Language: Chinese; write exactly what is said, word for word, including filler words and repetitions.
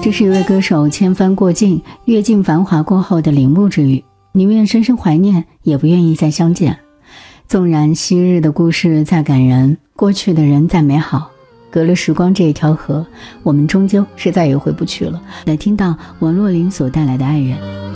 这是一位歌手千帆过尽，阅尽繁华过后的领悟之语，宁愿深深怀念，也不愿意再相见。纵然昔日的故事再感人，过去的人再美好，隔了时光这一条河，我们终究是再也回不去了。来听到王若琳所带来的爱人。